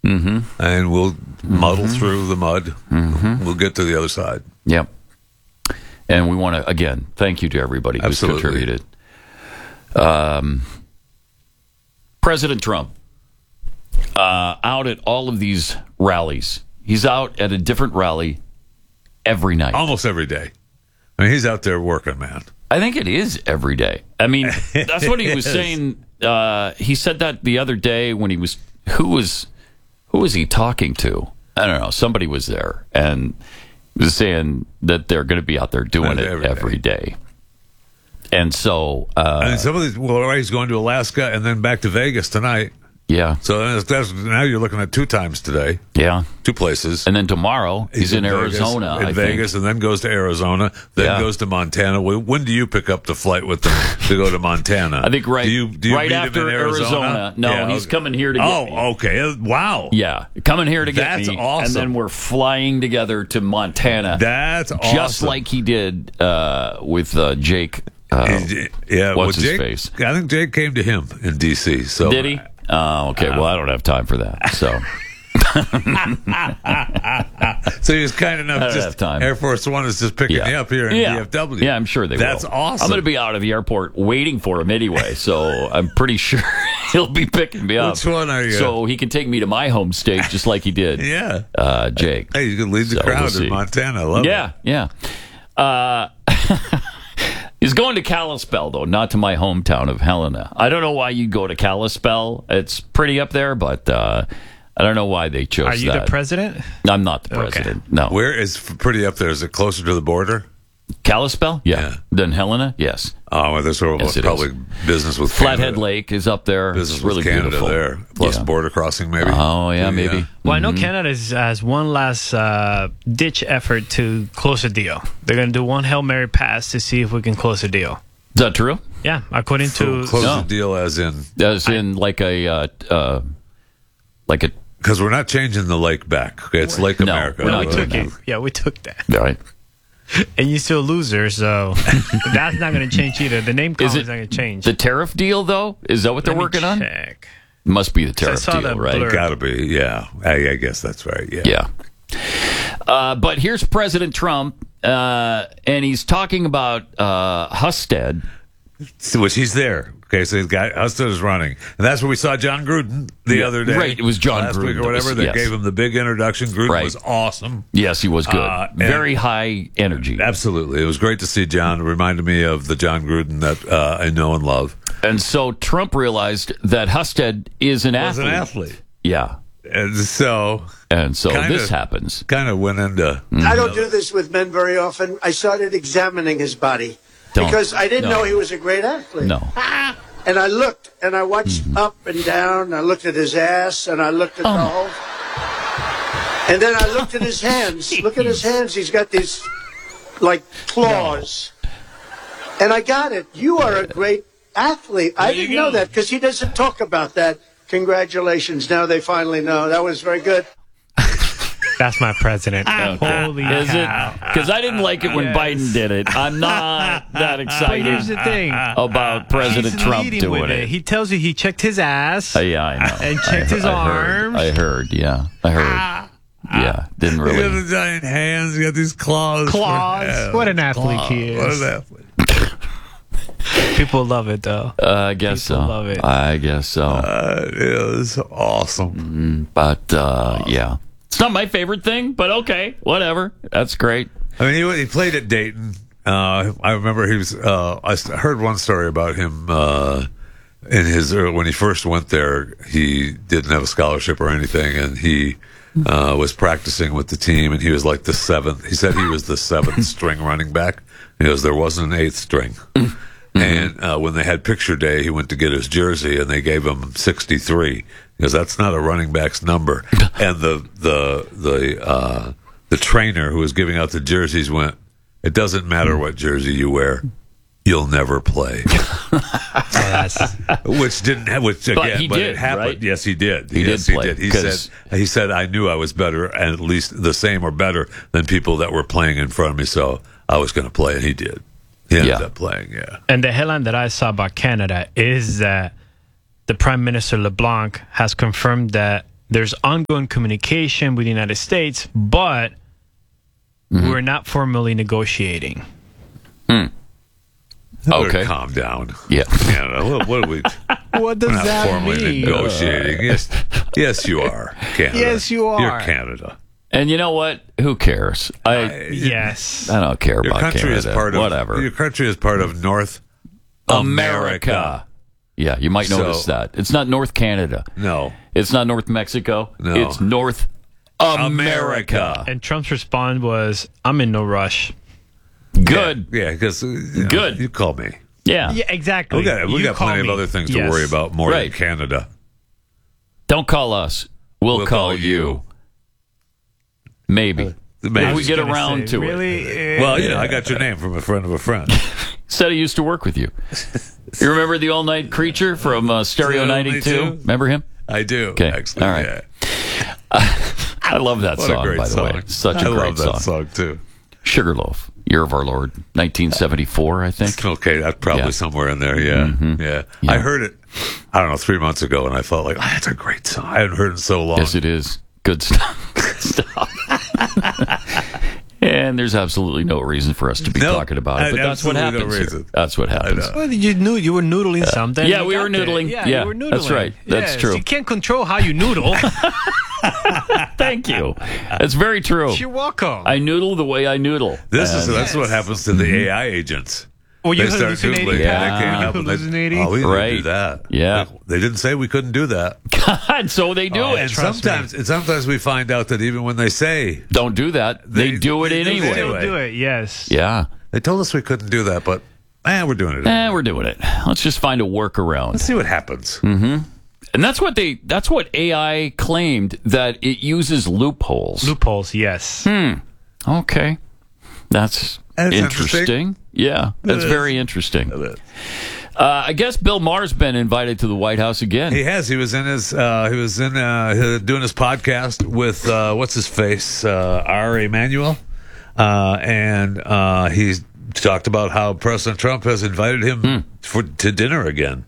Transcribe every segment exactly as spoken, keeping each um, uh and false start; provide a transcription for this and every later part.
mm-hmm. and we'll mm-hmm. muddle through the mud. Mm-hmm. We'll get to the other side. Yep. And we want to, again, thank you to everybody who's Absolutely. contributed. Um, President Trump, uh, out at all of these rallies. He's out at a different rally every night. Almost every day. I mean, he's out there working, man. I think it is every day. I mean, that's what he was saying. Uh, he said that the other day when he was, who was, who was he talking to? I don't know. Somebody was there and was saying that they're going to be out there doing it every, every day. day. And so, uh, I mean, some of these, well, he's going to Alaska and then back to Vegas tonight. Yeah. So that's, that's, now you're looking at two times today. Yeah. Two places. And then tomorrow he's, he's in, in Vegas, Arizona. In I Vegas, think. and then goes to Arizona, then yeah. goes to Montana. When do you pick up the flight with them to go to Montana? I think right, do you, do you right after Arizona? Arizona. No, yeah, he's okay. coming here to get oh, me. Oh, okay. Wow. Yeah, coming here to get That's me. awesome. And then we're flying together to Montana. That's awesome. Just like he did uh, with uh, Jake. Uh, yeah, what's well, his Jake, face? I think Jake came to him in D C. So did he? Oh, okay. Well, I don't have time for that. So, so he was kind enough. I don't just have time. Air Force One is just picking yeah. you up here in yeah. D F W. Yeah, I'm sure they That's will. That's awesome. I'm going to be out of the airport waiting for him anyway, so I'm pretty sure he'll be picking me up. Which one are you? So he can take me to my home state just like he did. yeah, uh, Jake. Hey, you can lead the so crowd we'll in Montana. I love yeah, it. Yeah, yeah. Uh, He's going to Kalispell, though, not to my hometown of Helena. I don't know why you go to Kalispell. It's pretty up there, but uh, I don't know why they chose that. Are you that. the president? I'm not the president, okay. no. Where is pretty up there? Is it closer to the border? Kalispell? Yeah. yeah. Than Helena? Yes. Oh, well, there's sort of yes, probably is. business with Flathead Canada. Lake is up there. Business it's really with Canada beautiful. there. Plus yeah. border crossing, maybe. Oh, yeah, maybe. Yeah. Well, I know mm-hmm. Canada is, has one last uh, ditch effort to close a deal. They're going to do one Hail Mary pass to see if we can close a deal. Is that true? Yeah, according to... Close no. the deal as in... As in like a... Uh, uh, like a... Because we're not changing the lake back. Okay, it's Lake no, America. We're no, not we took that. it. Yeah, we took that. Right. And you're still a loser, so that's not going to change either. The name column is, is not going to change. The tariff deal, though? Is that what they're Let me working on? check. Must be the tariff So I saw deal, that right? blurb. Got to be, yeah. I, I guess that's right, yeah. Yeah. Uh, but here's President Trump, uh, and he's talking about uh, Husted. So, which he's there. Okay, so he's got Husted is running, and that's where we saw John Gruden the Yeah, other day. right, it was John last Gruden week or that whatever. was- They yes. gave him the big introduction. Gruden Right. was awesome. Yes, he was good. Uh, and- Very high energy. Absolutely, it was great to see John. It reminded me of the John Gruden that uh, I know and love. And so Trump realized that Husted is an Was athlete. an athlete, Yeah. and so And so Kinda- this happens. kind of went into. I don't do this with men very often. I started examining his body Don't. because I didn't No. know he was a great athlete. No. And I looked, and I watched Mm-hmm. up and down. I looked at his ass, and I looked at Oh. the whole. And then I looked at his hands. Look at his hands. He's got these, like, claws. And I got it. You are a great athlete. I you didn't know go. that because he doesn't talk about that. Congratulations. Now they finally know. That was very good. That's my president. Holy Is cow. it? Because I didn't like it when Yes. Biden did it. I'm not that But here's the excited thing. about President He's Trump leading doing with it. He tells you he checked his ass. Uh, yeah, I know. And checked I, his I heard, arms. I heard, yeah. I heard. Yeah, didn't He got really. the giant hands. He got these claws. Claws. Yeah, What an athlete claws. he is. What an athlete. People love it, though. Uh, I guess People so. love it. I guess so. Uh, it was awesome. But, uh, yeah. It's not my favorite thing, but okay, whatever. That's great. I mean, he, he played at Dayton. Uh, I remember he was. Uh, I heard one story about him uh, in his when he first went there. He didn't have a scholarship or anything, and he uh, was practicing with the team. And he was like the seventh. He said he was the seventh string running back. He goes, there wasn't an eighth string. Mm-hmm. And uh, when they had picture day, he went to get his jersey, and they gave him sixty-three. Because that's not a running back's number. And the the the uh, the trainer who was giving out the jerseys went, it doesn't matter what jersey you wear, you'll never play. Which didn't have, which again, But he but did, it happened. right? Yes, he did. He yes, did he play, did. He 'cause- said he said I knew I was better, and at least the same or better than people that were playing in front of me. So I was going to play, and he did. He ended Yeah. up playing. Yeah. And the headline that I saw about Canada is that the Prime Minister LeBlanc has confirmed that there's ongoing communication with the United States, but mm-hmm. we're not formally negotiating. Mm. Okay. Calm down. Yeah. Canada. What, what are we? What does we're not that formally mean? negotiating. Yes, yes, you are. Canada. Yes, you are. You're Canada. And you know what? Who cares? I, I yes. I don't care your about country Canada. is part of Whatever. Your country is part of North America. America. Yeah, you might notice So- that. It's not North Canada. No. It's not North Mexico. No. It's North America. America. And Trump's response was, I'm in no rush. Good. Yeah, because you Good. You call me. Yeah. Yeah, exactly. We got we You got call plenty me. of other things to Yes. worry about more Right. than Canada. Don't call us. We'll, We'll call, call you. you. Maybe. Maybe. If we get Gonna around say, to it. really? Well, you know, I got your name from a friend of a friend. Said he used to work with you. You remember the all-night creature from uh, Stereo Stereo ninety-two? ninety-two? Remember him? I do. Okay. Actually, All right. yeah. I love that What song, a great by the song. way. Such a I great love that song. song too. Sugarloaf, Year of Our Lord, nineteen seventy-four, I think. Okay, that's probably Yeah. somewhere in there. Yeah. Mhm. yeah, Yeah. I heard it. I don't know, three months ago, and I felt like, oh, that's a great song. I hadn't heard it in so long. Yes, it is. Good stuff. Good stuff. And there's absolutely no reason for us to be No, talking about it, but that's what absolutely no happens. here. reason. That's what happens. know. Well, you knew you were noodling something. yeah, You we got were there. noodling. Yeah, Yeah, you were noodling. that's right. That's Yes, true. You can't control how you noodle. Thank you. That's very true. You're welcome. I noodle the way I noodle. This is And- that's what happens to the A I agents. Were you They start hallucinating? doodling, Yeah. and they can't Were you help it. They- hallucinating? Oh, we didn't Right. do that. Yeah. They, they didn't say we couldn't do that. God, so they do Oh, it. And trust sometimes, and sometimes we find out that even when they say Don't do that. They, They- do it they do anyway. it anyway. do it. Yes. Yeah. they told us we couldn't do that, but eh, we're doing it. Eh, anyway. we're doing it. Let's just find a workaround. Let's see what happens. And that's what they that's what A I claimed, that it uses loopholes. Loopholes. Yes. Okay. That's, That's interesting. interesting. Yeah, that's is. very interesting. Uh, I guess Bill Maher's been invited to the White House again. He has. He was in his. Uh, he was in uh, doing his podcast with uh, what's his face, uh, R. Emanuel, uh, and uh, he talked about how President Trump has invited him for to dinner again.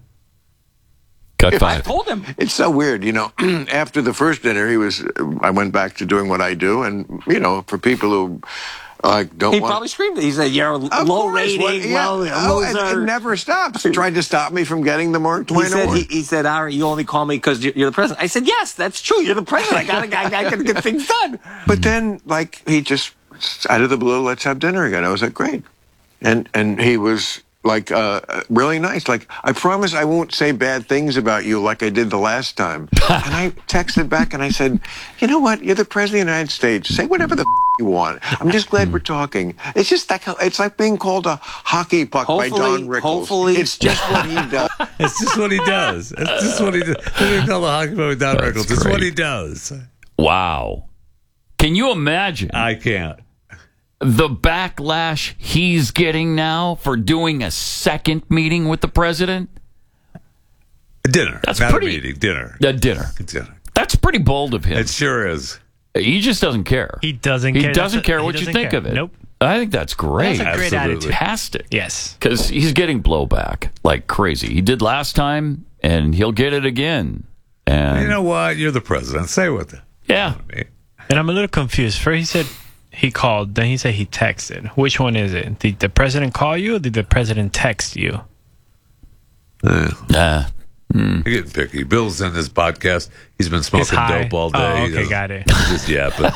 Cut I five. told him. It's so weird, you know. After the first dinner, he was. I went back to doing what I do, and you know, for people who like don't He want. probably screamed. He said, "You're a Of low course, rating, what- yeah. low Oh, and loser." it never stops. He tried to stop me from getting the Mark He Twain said, Award. he, he said, Ari, you only call me because you're the president. I said, yes, that's true. You're the president. I gotta, I, I gotta get things done. But then, like, he just out of the blue, let's have dinner again. I was like, great, and and he was like uh, really nice. Like, I promise I won't say bad things about you like I did the last time. And I texted back and I said, you know what? You're the president of the United States. Say whatever the f- you want. I'm just glad we're talking. It's just like it's like being called a hockey puck by Hopefully- Don Rickles. hopefully- It's just what he does. It's just what he does. It's just what he does. They call the hockey player Don That's Rickles. It's what great. he does. Wow. Can you imagine I can't. the backlash he's getting now for doing a second meeting with the president? Dinner. That's not pretty- a meeting. Dinner. A dinner. Dinner. That's pretty bold of him. It sure is. He just doesn't care. He doesn't He care. doesn't That's care a- what he you doesn't think care. of it. Nope. I think that's great. That's a great Absolutely. attitude. Fantastic. Yes. Because he's getting blowback like crazy. He did last time, and he'll get it again. And You know what? You're the president. Say what the. yeah, And I'm a little confused. First, he said he called. Then he said he texted. Which one is it? Did the president call you, or did the president text you? Uh, nah. You're getting picky. Bill's in his podcast. He's been smoking high. dope all day. Oh, He okay, doesn't- got it. He's just yapping.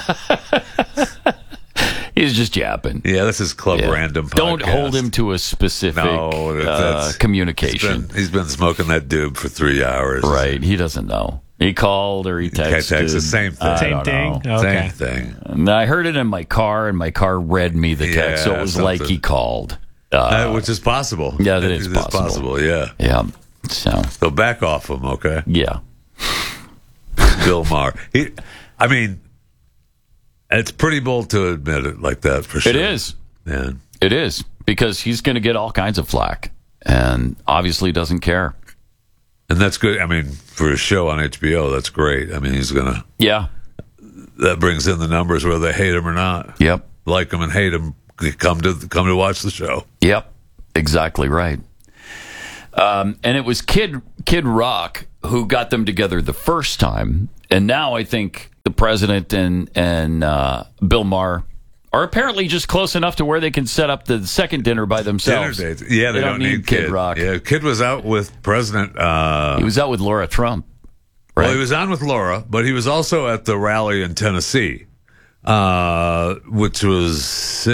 He's just yapping. Yeah, this is Club Yeah. Random podcast. Don't hold him to a specific No, that- uh, that's- communication. He's been, he's been smoking that doob for three hours. Right. He doesn't know. He called or he texted. texted, same thing. I Same don't thing? know. Okay. Same thing. And I heard it in my car, and my car read me the text, so Yeah, it was something. like he called. Uh, Uh, which is possible. yeah, that It is is possible. Yeah. yeah. So, So back off him, okay? yeah. Bill Maher. He, I mean, it's pretty bold to admit it like that for sure. It is. Yeah. It is. Because he's going to get all kinds of flack, and obviously doesn't care. And that's good. I mean, for a show on H B O, that's great. I mean, he's going to, Yeah. that brings in the numbers whether they hate him or not. Yep. Like him and hate him, come to come to watch the show. Yep, exactly right. Um, and it was Kid Kid Rock who got them together the first time, and now I think the president and and uh, Bill Maher are apparently just close enough to where they can set up the second dinner by themselves. Dinner dates. Yeah, they, They don't, don't need, need Kid Kid Rock. Yeah, Kid was out with President. Uh, He was out with Laura Trump, right? Well, he was on with Laura, but he was also at the rally in Tennessee, uh, which was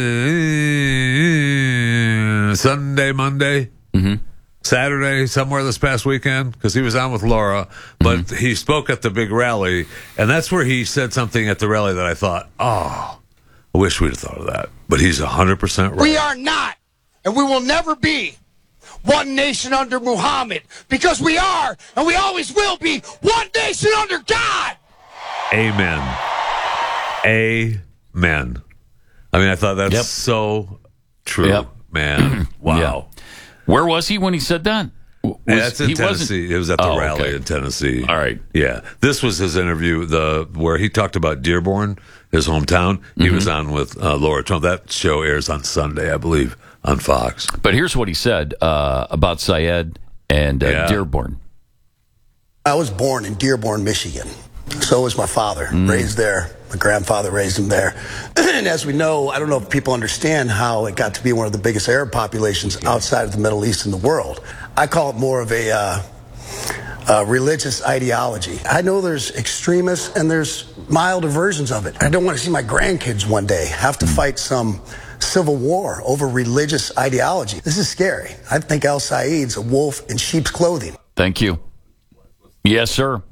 uh, Sunday, Monday, mm-hmm. Saturday, somewhere this past weekend, because he was on with Laura. But Mm-hmm. he spoke at the big rally, and that's where he said something at the rally that I thought, oh, I wish we'd have thought of that. But he's one hundred percent right. We are not, and we will never be, one nation under Muhammad, because we are, and we always will be, one nation under God. Amen. Amen. I mean, I thought that's Yep. so true, Yep. man. Wow. Yeah. Where was he when he said that? Was, Yeah, that's in he wasn't- Tennessee. It was at the Oh, rally okay. in Tennessee. All right. Yeah. This was his interview, the where he talked about Dearborn, his hometown. He Mm-hmm. was on with uh, Laura Trump. That show airs on Sunday, I believe, on Fox. But here's what he said uh, about Syed and uh, Yeah. Dearborn. I was born in Dearborn, Michigan. So was my father, raised there. My grandfather raised him there. And as we know, I don't know if people understand how it got to be one of the biggest Arab populations outside of the Middle East in the world. I call it more of a uh, uh, religious ideology. I know there's extremists and there's milder versions of it. I don't want to see my grandkids one day have to fight some civil war over religious ideology. This is scary. I think Al Saeed's a wolf in sheep's clothing. Thank you. Yes, sir.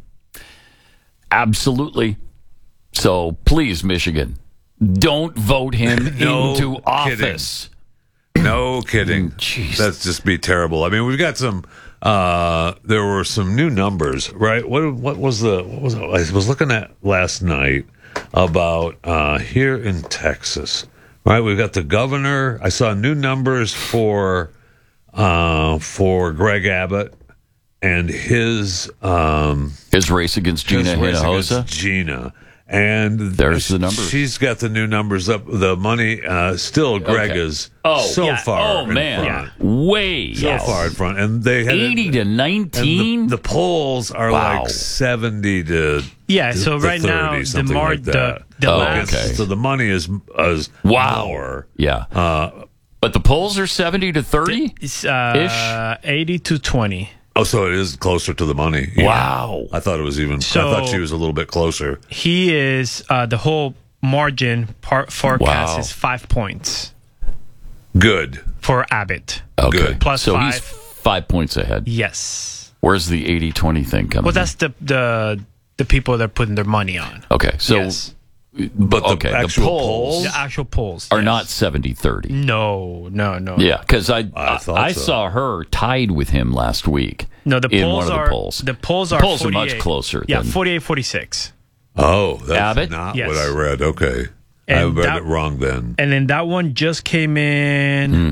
Absolutely. So please, Michigan, don't vote him No into kidding. office. No kidding. Jeez. That's just be terrible. I mean, we've got some. Uh, there were some new numbers, right? What what was the what was it? I was looking at last night about uh, here in Texas, right? We've got the governor. I saw new numbers for uh, for Greg Abbott and his um, His race against Gina his race Hinojosa. against Gina. And There's the numbers. She's got the new numbers up. The money uh, still Greg Okay. is Oh, so yeah. far Oh, in man. front. Way. So yes. far in front, and they had eighty to and nineteen. the, the polls are Wow. like seventy to Yeah, so to right thirty, now, the something mar- like the- that. the Oh, last- okay. So the money is is Wow. more. Yeah. Uh, But the polls are seventy to thirty? It's uh, eighty to twenty. oh, so it is closer to the money. Yeah. Wow. I thought it was even. So- I thought she was a little bit closer. He is uh, the whole margin part forecast Wow. is five points Good. for Abbott. Okay. Good. Plus so five. he's five points ahead. Yes. Where's the eighty twenty thing coming? Well, that's the the the people they're putting their money on. okay. So, Yes. But the okay, actual the polls, polls The actual polls are yes. not seventy thirty. No, no, no. Yeah, because I I I, thought I so. saw her tied with him last week. No, the in polls one of are the polls. the polls The are polls are much forty-eight. closer Yeah, than- forty-eight, forty-six. Oh, that's Abbott? not Yes. what I read. Okay. I And read that- it wrong then. And then that one just came in. Hmm.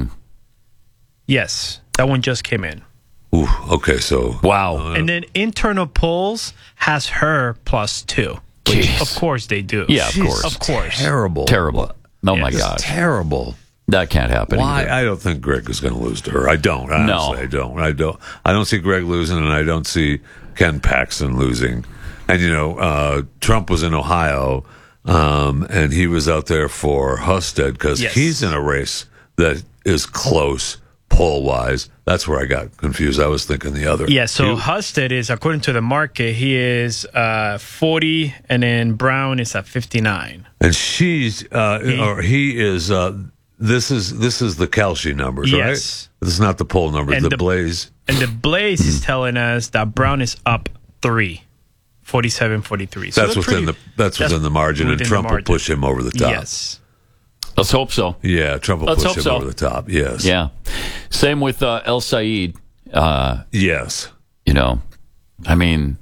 Yes, that one just came in. Ooh, okay, so Wow. And then internal polls has her plus two. Which Jeez. of course they do. Yeah, of course. Of course. terrible. Terrible. Oh, my Yes. God. Terrible. That can't happen. Why? either. I don't think Greg is going to lose to her. I don't. Honestly, No. I don't. I don't. I don't see Greg losing, and I don't see Ken Paxton losing. And you know, uh, Trump was in Ohio, um, and he was out there for Husted because Yes. he's in a race that is close poll wise. That's where I got confused. I was thinking the other. Yeah, so You- Husted is, according to the market, he is uh, forty, and then Brown is at fifty-nine. and she's uh, or he is. Uh, this is this is the Kelsey numbers, Yes. right? This is not the poll numbers. And the, the- Blaze. And the Blaze Hmm. is telling us that Brown is up three, forty-seven, forty-three. So That's they're within pretty- the that's, that's within the margin, and within the Trump will margin. push him over the top. Yes. Let's hope so. Yeah, Trump will Let's push hope him so. over the top. Yes. Yeah. Same with uh, El Said. Uh, Yes. you know, I mean,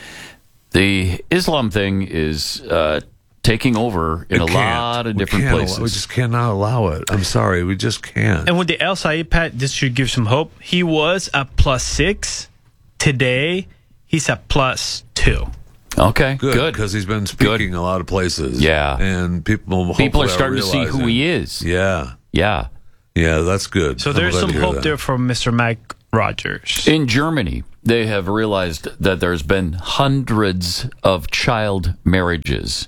the Islam thing is uh, taking over in It a can't. lot of We different can't places. allow- we just cannot allow it. I'm sorry. We just can't. And with the El Said Pat, this should give some hope. He was at plus six. Today, he's at plus two. okay, Good, good. because he's been speaking a lot of places. Yeah. and people People hopefully are starting to see who realizing- he is. Yeah, Yeah. yeah, that's good. So I'm there's glad to some hear hope that. there from Mister Mike Rogers. In Germany, they have realized that there's been hundreds of child marriages.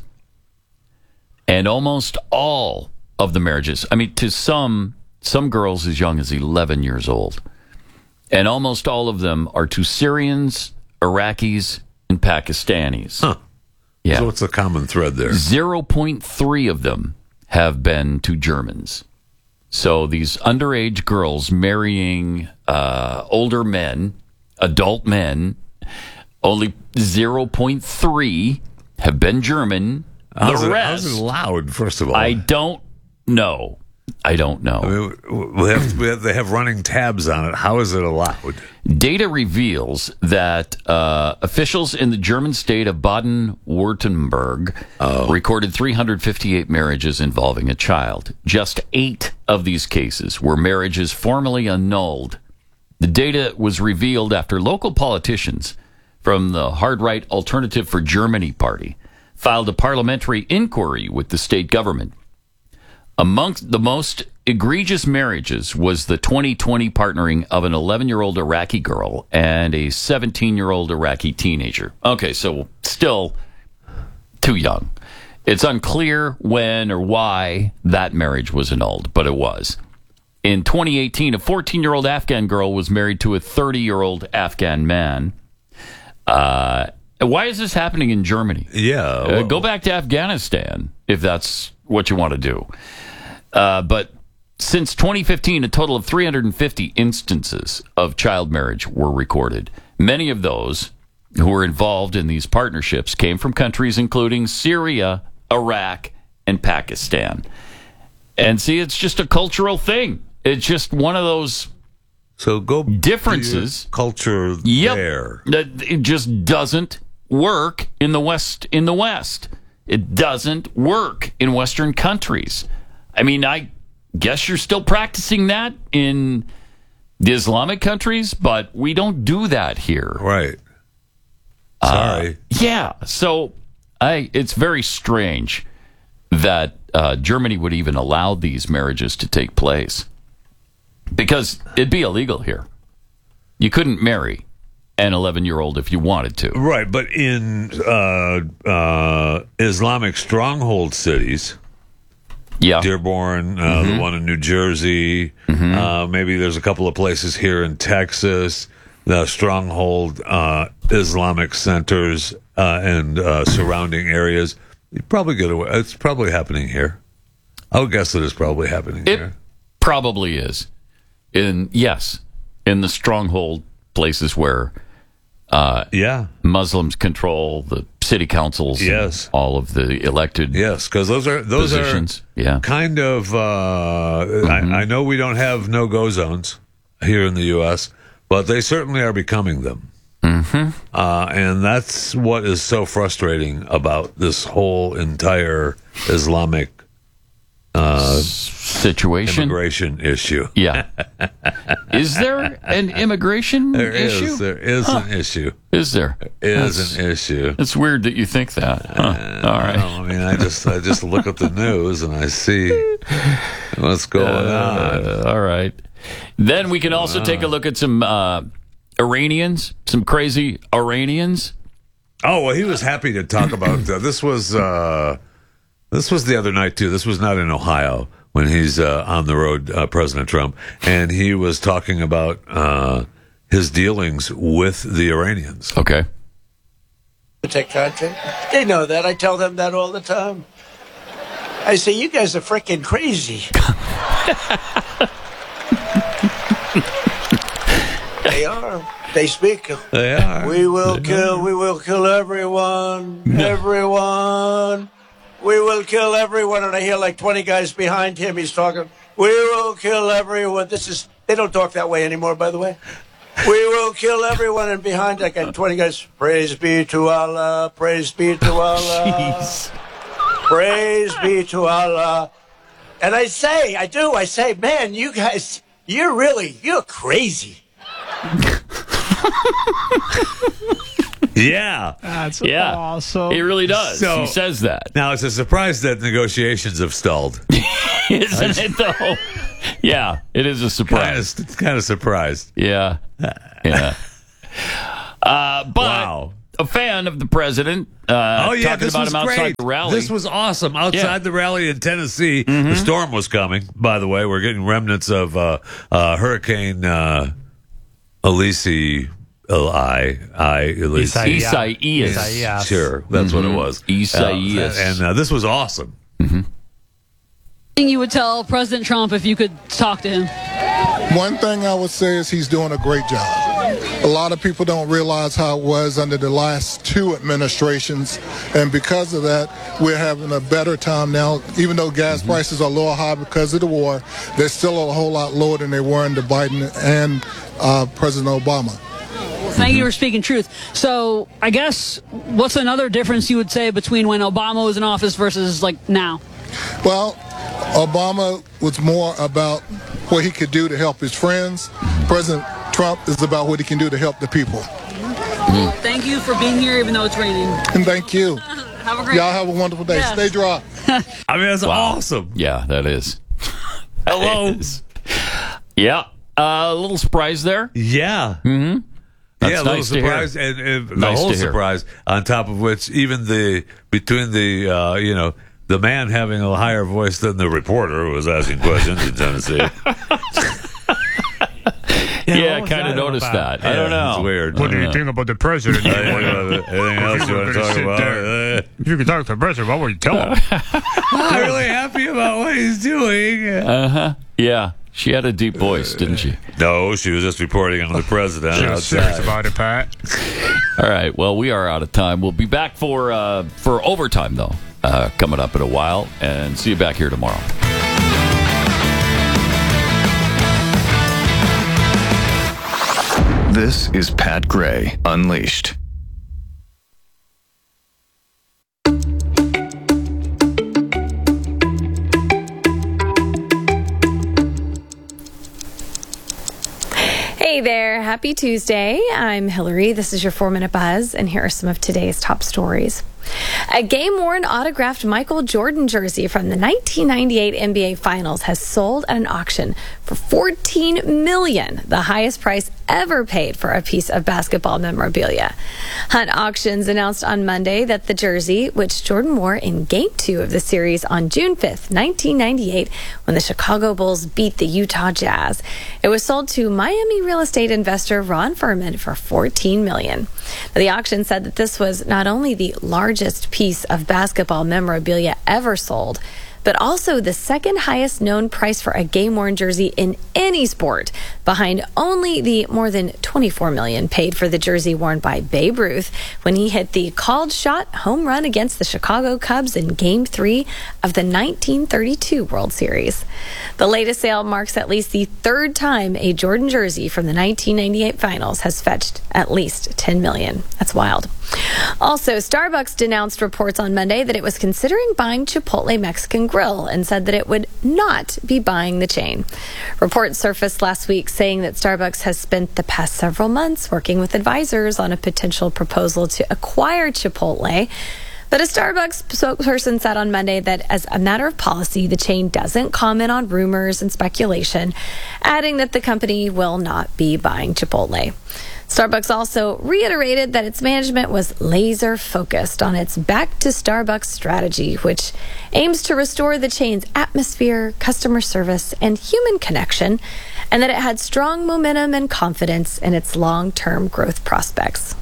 And almost all of the marriages, I mean, to some, some girls as young as eleven years old. And almost all of them are to Syrians, Iraqis, and Pakistanis. Huh. Yeah. So what's the common thread there? zero point three of them have been to Germans. So these underage girls marrying uh, older men, adult men, only zero point three have been German. How's the it, rest, how's it allowed, first of all? I don't know. I don't know. I mean, we have, we have, they have running tabs on it. How is it allowed? Data reveals that uh, officials in the German state of Baden-Württemberg Oh. recorded three hundred fifty-eight marriages involving a child. Just eight of these cases were marriages formally annulled. The data was revealed after local politicians from the hard-right Alternative for Germany party filed a parliamentary inquiry with the state government. Amongst the most egregious marriages was the twenty twenty partnering of an eleven-year-old Iraqi girl and a seventeen-year-old Iraqi teenager. Okay, so still too young. It's unclear when or why that marriage was annulled, but it was. In twenty eighteen, a fourteen-year-old Afghan girl was married to a thirty-year-old Afghan man. Uh, why is this happening in Germany? Yeah. Uh, well- go back to Afghanistan if that's what you want to do. Uh, but since twenty fifteen, a total of three hundred fifty instances of child marriage were recorded. Many of those who were involved in these partnerships came from countries including Syria, Iraq, and Pakistan. And see, it's just a cultural thing. It's just one of those So go differences. to your culture Yep. there. That it just doesn't work in the West. In the West, it doesn't work in Western countries. I mean, I guess you're still practicing that in the Islamic countries, but we don't do that here. Right. Sorry. Uh, yeah. So I, it's very strange that uh, Germany would even allow these marriages to take place because it'd be illegal here. You couldn't marry an eleven-year-old if you wanted to. Right, but in uh, uh, Islamic stronghold cities, Yeah. Dearborn, uh, Mm-hmm. the one in New Jersey, uh, maybe there's a couple of places here in Texas, the stronghold uh, Islamic centers uh, and uh, surrounding areas. You probably get away. It's probably happening here. I would guess it is probably happening It here. probably is. In yes, in the stronghold places where uh, Yeah. Muslims control the city councils, and Yes. all of the elected Yes, because those are those positions. are Yeah. kind of. Uh, I, I know we don't have no go zones here in the U S, but they certainly are becoming them. Mm-hmm. Uh, and that's what is so frustrating about this whole entire Islamic situation. immigration issue. Yeah. Is there an immigration There issue? is there is an issue. Is there? Is That's- an issue. It's weird that you think that. Huh. All right. I mean, I just I just look at the news and I see what's going on. Uh, all right. Then we can also take a look at some uh, Iranians, some crazy Iranians. Oh well, he was happy to talk about uh, this. Was uh, this was the other night too? This was not in Ohio when he's uh, on the road, uh, President Trump, and he was talking about uh, his dealings with the Iranians. Okay. Protect content. They know that. I tell them that all the time. I say, you guys are freaking crazy. They are. They speak. They are. We will kill. We will kill everyone. Everyone. We will kill everyone. And I hear like twenty guys behind him. He's talking. We will kill everyone. This is. They don't talk that way anymore, by the way. We will kill everyone. And behind, I got twenty guys. Praise be to Allah. Praise be to Allah. Jeez. Praise be to Allah. And I say, I do. I say, man, you guys, you're really, you're crazy. Yeah. That's Yeah. awesome. He really does. So- he says that. Now it's a surprise that negotiations have stalled. Isn't it, though? Yeah, it is a Kind surprise. of, kind of surprised. Yeah. Yeah. Uh, but Wow. a fan of the president. Uh, Oh yeah, talking this about was him outside great. the rally. This was awesome. Outside Yeah. the rally in Tennessee, the storm was coming. By the way, we're getting remnants of uh, uh, Hurricane uh, Elise. L I I Elise. Isaiah. Isaias. Isaiah. Sure, that's what it was. Isaias. Uh, and uh, this was awesome. You would tell President Trump if you could talk to him? One thing I would say is he's doing a great job. A lot of people don't realize how it was under the last two administrations, and because of that, we're having a better time now. Even though gas Mm-hmm. prices are a little high because of the war, they're still a whole lot lower than they were under Biden and uh, President Obama. Thank you for speaking truth. So I guess what's another difference you would say between when Obama was in office versus like now? Well, Obama was more about what he could do to help his friends. President Trump is about what he can do to help the people. Thank you for being here even though it's raining. And thank you. Have a great Y'all have a wonderful day. Yes. Stay dry. I mean, that's Wow. awesome. Yeah, that is. Hello. That is. Yeah. Uh, a little surprise there. Yeah. Mm-hmm. That's yeah, a little nice to hear. surprise, and, and the Nice whole to hear. surprise. On top of which, even the between the uh, you know the man having a higher voice than the reporter who was asking questions in Tennessee. Yeah, I what was kind of that all noticed about? that. I don't know. It's weird. What do I you don't think about the president? know. Anything else you want to talk Sit about? there. Uh, If you could talk to the president, what would you tell him? I'm really happy about what he's doing. Uh huh. Yeah. She had a deep voice, didn't she? No, she was just reporting on the president. Just serious outside. about it, Pat. All right. Well, we are out of time. We'll be back for uh, for overtime though, uh, coming up in a while, and see you back here tomorrow. This is Pat Gray Unleashed. Hey there, happy Tuesday. I'm Hillary. This is your four minute buzz, and here are some of today's top stories. A game-worn autographed Michael Jordan jersey from the nineteen ninety-eight N B A Finals has sold at an auction for fourteen million dollars, the highest price ever paid for a piece of basketball memorabilia. Hunt Auctions announced on Monday that the jersey, which Jordan wore in Game two of the series on June fifth, nineteen ninety-eight, when the Chicago Bulls beat the Utah Jazz, it was sold to Miami real estate investor Ron Furman for fourteen million dollars. The auction said that this was not only the largest piece of basketball memorabilia ever sold, but also the second highest known price for a game-worn jersey in any sport, behind only the more than twenty-four million dollars paid for the jersey worn by Babe Ruth when he hit the called shot home run against the Chicago Cubs in Game three of the nineteen thirty-two World Series. The latest sale marks at least the third time a Jordan jersey from the nineteen ninety-eight Finals has fetched at least ten million dollars. That's wild. Also, Starbucks denounced reports on Monday that it was considering buying Chipotle Mexican Grill and said that it would not be buying the chain. Reports surfaced last week saying that Starbucks has spent the past several months working with advisors on a potential proposal to acquire Chipotle. But a Starbucks spokesperson said on Monday that as a matter of policy, the chain doesn't comment on rumors and speculation, adding that the company will not be buying Chipotle. Starbucks also reiterated that its management was laser focused on its Back to Starbucks strategy, which aims to restore the chain's atmosphere, customer service, and human connection, and that it had strong momentum and confidence in its long-term growth prospects.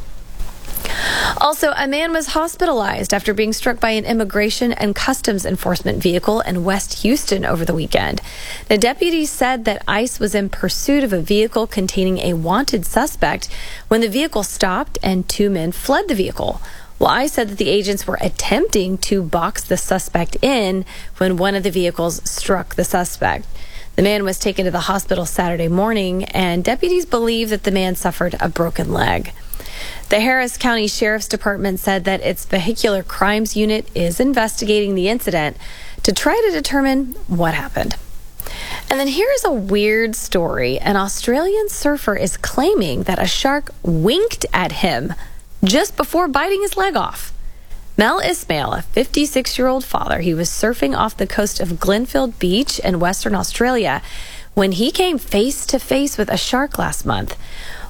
Also, a man was hospitalized after being struck by an immigration and customs enforcement vehicle in West Houston over the weekend. The deputies said that ICE was in pursuit of a vehicle containing a wanted suspect when the vehicle stopped and two men fled the vehicle. Well, ICE said that the agents were attempting to box the suspect in when one of the vehicles struck the suspect. The man was taken to the hospital Saturday morning, and deputies believe that the man suffered a broken leg. The Harris County Sheriff's Department said that its vehicular crimes unit is investigating the incident to try to determine what happened. And then here's a weird story. An Australian surfer is claiming that a shark winked at him just before biting his leg off. Mel Ismail, a fifty-six-year-old father, he was surfing off the coast of Glenfield Beach in Western Australia when he came face to face with a shark last month.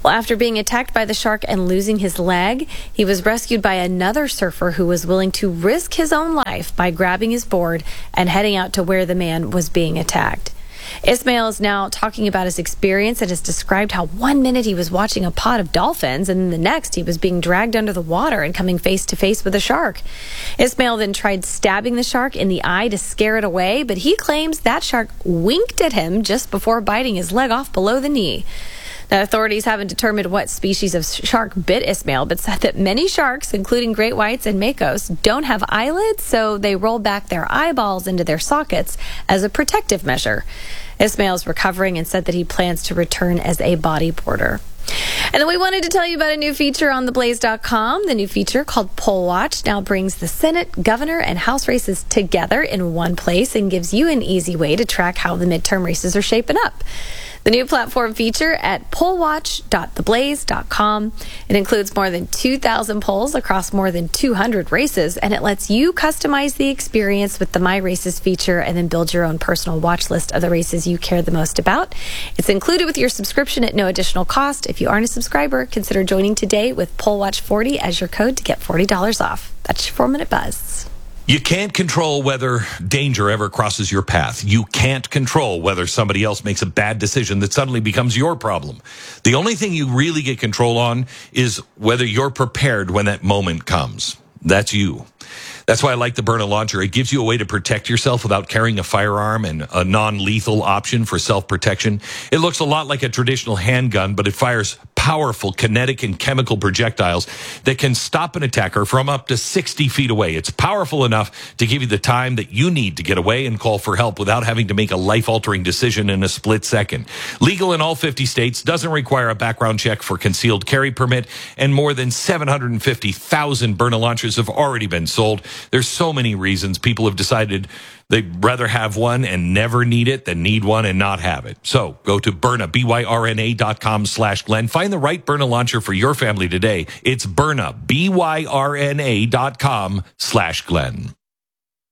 Well, after being attacked by the shark and losing his leg, he was rescued by another surfer who was willing to risk his own life by grabbing his board and heading out to where the man was being attacked. Ismail is now talking about his experience and has described how one minute he was watching a pod of dolphins and then the next he was being dragged under the water and coming face to face with a shark. Ismail then tried stabbing the shark in the eye to scare it away, but he claims that shark winked at him just before biting his leg off below the knee. Now, authorities haven't determined what species of shark bit Ismail, but said that many sharks, including great whites and makos, don't have eyelids, so they roll back their eyeballs into their sockets as a protective measure. Ismail is recovering and said that he plans to return as a bodyboarder. And then we wanted to tell you about a new feature on the blaze dot com. The new feature called Poll Watch now brings the Senate, governor, and House races together in one place and gives you an easy way to track how the midterm races are shaping up. The new platform feature at poll watch dot the blaze dot com. It includes more than two thousand polls across more than two hundred races, and it lets you customize the experience with the My Races feature and then build your own personal watch list of the races you care the most about. It's included with your subscription at no additional cost. If you aren't a subscriber, consider joining today with Poll Watch forty as your code to get forty dollars off. That's your four-minute buzz. You can't control whether danger ever crosses your path. You can't control whether somebody else makes a bad decision that suddenly becomes your problem. The only thing you really get control on is whether you're prepared when that moment comes. That's you. That's why I like the Byrna launcher. It gives you a way to protect yourself without carrying a firearm and a non-lethal option for self-protection. It looks a lot like a traditional handgun, but it fires powerful kinetic and chemical projectiles that can stop an attacker from up to sixty feet away. It's powerful enough to give you the time that you need to get away and call for help without having to make a life-altering decision in a split second. Legal in all fifty states, doesn't require a background check for concealed carry permit, and more than seven hundred fifty thousand Byrna launchers have already been sold. There's so many reasons people have decided they'd rather have one and never need it than need one and not have it. So go to Byrna, B Y R N A dot com slash Glenn. Find the right Byrna launcher for your family today. It's Byrna, B Y R N A dot com slash Glenn.